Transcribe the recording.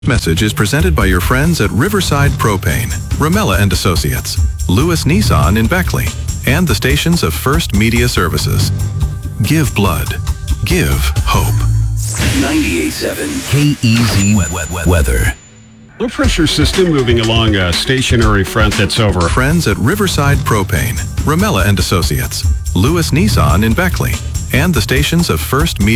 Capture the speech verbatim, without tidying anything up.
Message is presented by your friends at Riverside Propane, Ramella and Associates, Lewis Nissan in Beckley, and the stations of First Media Services. Give blood. Give hope. ninety-eight point seven K E Z weather. Low pressure system moving along a stationary front that's over. Friends at Riverside Propane, Ramella and Associates, Lewis Nissan in Beckley, and the stations of First Media